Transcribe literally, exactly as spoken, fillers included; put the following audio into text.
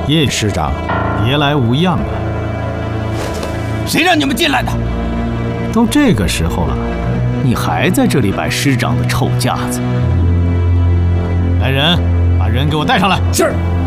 叶师长，别来无恙啊！ 谁让你们进来的？ 都这个时候了，你还在这里摆师长的臭架子！来人，把人给我带上来！ 是。